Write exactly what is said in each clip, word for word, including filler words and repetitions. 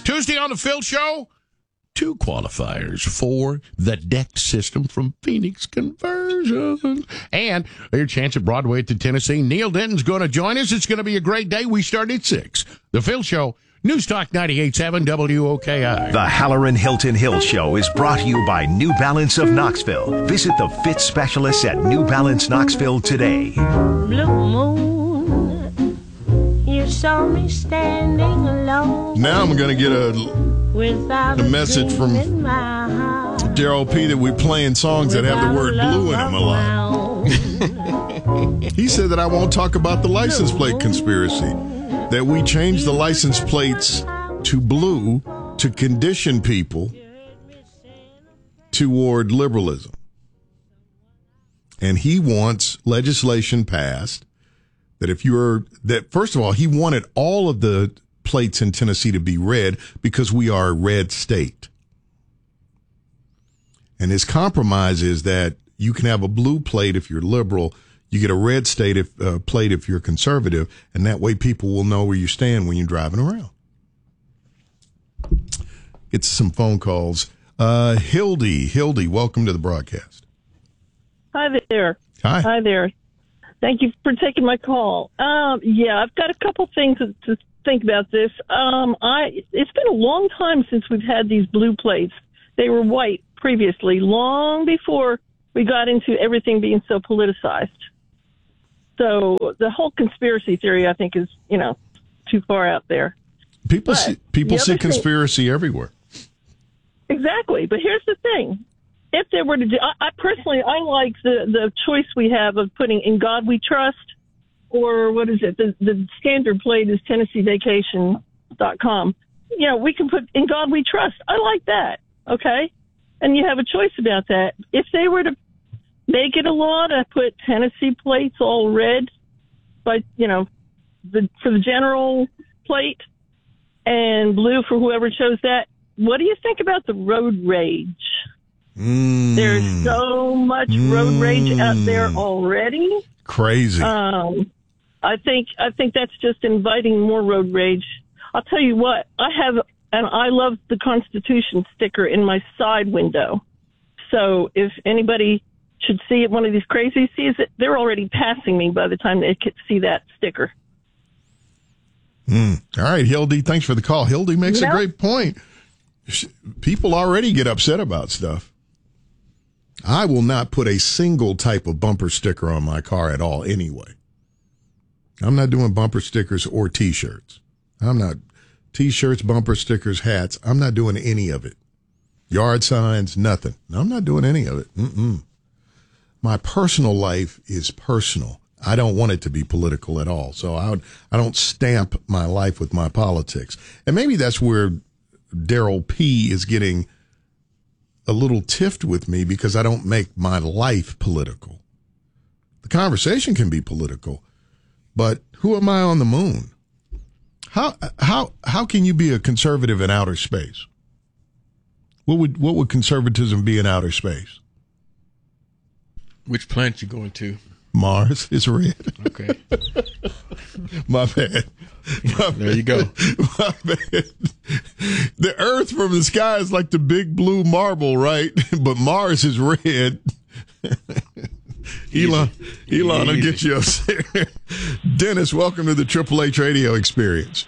Tuesday on the Phil Show, two qualifiers for the deck system from Phoenix Conversion. And your chance at Broadway at the Tennessee. Neil Denton's going to join us. It's going to be a great day. We start at six. The Phil Show, News Talk ninety-eight point seven W O K I. The Halloran Hilton Hill Show is brought to you by New Balance of Knoxville. Visit the fit specialists at New Balance Knoxville today. Blue moon, you saw me standing alone. Now I'm going to get a, Without a message from Daryl P. that we're playing songs that have the word blue in them a lot. He said that I won't talk about the license plate conspiracy. That we changed the license plates to blue to condition people toward liberalism. And he wants legislation passed that if you're, that first of all, he wanted all of the plates in Tennessee to be red because we are a red state. And his compromise is that you can have a blue plate if you're liberal. You get a red state if, uh, plate if you're conservative, and that way people will know where you stand when you're driving around. Get some phone calls. Uh, Hildy, Hildy, welcome to the broadcast. Hi there. Hi. Hi there. Thank you for taking my call. Um, yeah, I've got a couple things to, to think about this. Um, I it's been a long time since we've had these blue plates. They were white previously, long before we got into everything being so politicized. So the whole conspiracy theory, I think, is, you know, too far out there. People But see, people the see other thing- conspiracy everywhere. Exactly. But here's the thing. If they were to do, I, I personally, I like the, the choice we have of putting "In God We Trust," or what is it? The, the standard plate is Tennessee Vacation dot com. You know, we can put "In God We Trust." I like that. Okay. And you have a choice about that. If they were to make it a law to put Tennessee plates all red, but, you know, the, for the general plate and blue for whoever chose that, what do you think about the road rage? Mm. There's so much road rage out there already. Crazy. Um, I think I think that's just inviting more road rage. I'll tell you what, I have an I Love the Constitution sticker in my side window. So if anybody should see it, one of these crazies sees it, they're already passing me by the time they could see that sticker. Mm. All right, Hildy, thanks for the call. Hildy makes Yeah. a great point. People already get upset about stuff. I will not put a single type of bumper sticker on my car at all anyway. I'm not doing bumper stickers or T-shirts. I'm not T-shirts, bumper stickers, hats. I'm not doing any of it. Yard signs, nothing. I'm not doing any of it. Mm-mm. My personal life is personal. I don't want it to be political at all. So I, I don't stamp my life with my politics. And maybe that's where Daryl P. is getting a little tiffed with me because I don't make my life political. The conversation can be political, but who am I on the moon? How how how can you be a conservative in outer space? What would what would conservatism be in outer space? Which planet you going to? Mars is red. Okay. My bad. My There you go. My bad. The Earth from the sky is like the big blue marble, right? But Mars is red. Elon, Elon will get you upset. Dennis, welcome to the Triple H Radio Experience.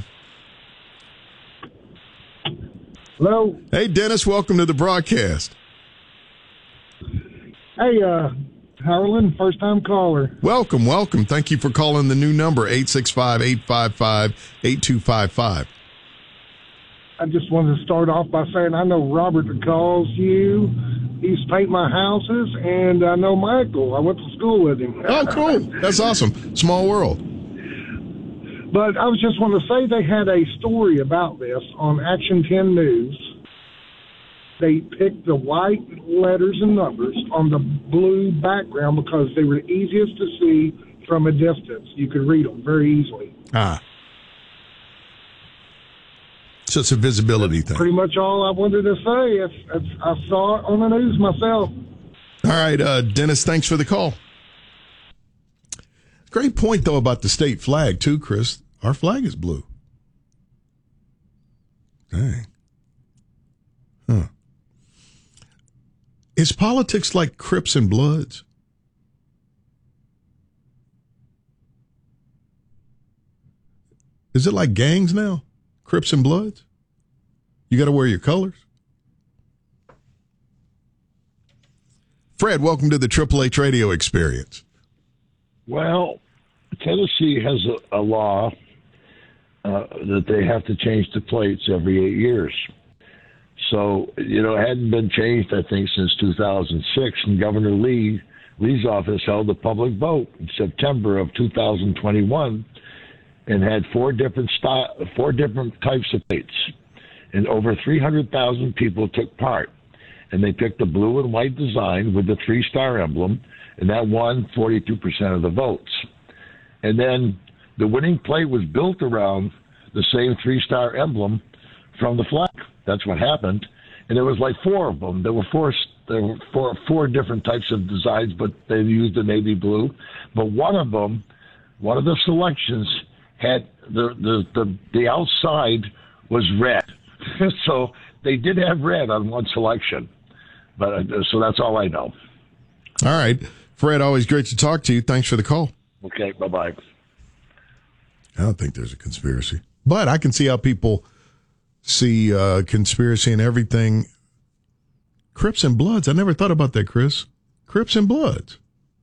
Hello. Hey, Dennis, welcome to the broadcast. Hey, uh, Harlan, first time caller. Welcome, welcome. Thank you for calling the new number, eight six five, eight five five, eight two five five. I just wanted to start off by saying I know Robert that calls you. He used to paint my houses, and I know Michael. I went to school with him. Oh, cool. That's awesome. Small world. But I was just want to say they had a story about this on Action ten News. They picked the white letters and numbers on the blue background because they were easiest to see from a distance. You could read them very easily. Ah. So it's a visibility thing. Pretty much all I wanted to say. It's, it's, I saw it on the news myself. All right, uh, Dennis, thanks for the call. Great point, though, about the state flag, too, Chris. Our flag is blue. Dang. Huh. Is politics like Crips and Bloods? Is it like gangs now? Crips and Bloods? You got to wear your colors? Fred, welcome to the Triple H Radio Experience. Well, Tennessee has a, a law uh, that they have to change the plates every eight years. So, you know, it hadn't been changed, I think, since two thousand six, and Governor Lee, Lee's office held a public vote in September of two thousand twenty-one and had four different style, four different types of plates, and over three hundred thousand people took part. And they picked the blue and white design with the three-star emblem, and that won forty-two percent of the votes. And then the winning plate was built around the same three-star emblem from the flag. That's what happened. And there was like four of them. There were four, there were four, four different types of designs, but they used the navy blue. But one of them, one of the selections had the the the, the outside was red. So they did have red on one selection. But uh, so that's all I know. All right. Fred, always great to talk to you. Thanks for the call. Okay, bye-bye. I don't think there's a conspiracy. But I can see how people see uh, conspiracy and everything. Crips and Bloods. I never thought about that, Chris. Crips and Bloods.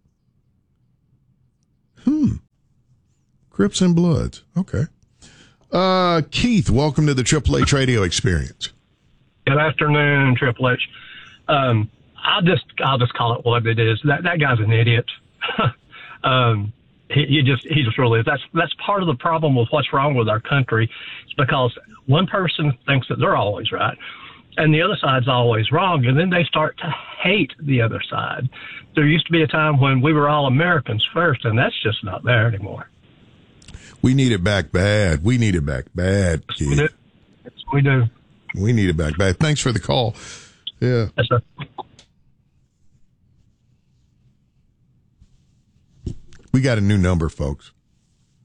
Hmm. Crips and Bloods. Okay. Uh, Keith, welcome to the Triple H Radio Experience. Good afternoon, Triple H. Um, I'll just I'll just call it what it is. That that guy's an idiot. um, he, he just he just really is. That's that's part of the problem with what's wrong with our country. It's because one person thinks that they're always right, and the other side's always wrong, and then they start to hate the other side. There used to be a time when we were all Americans first, and that's just not there anymore. We need it back bad. We need it back bad, Keith. We do. Yes, we do. We need it back bad. Thanks for the call. Yeah. Yes, sir. We got a new number, folks.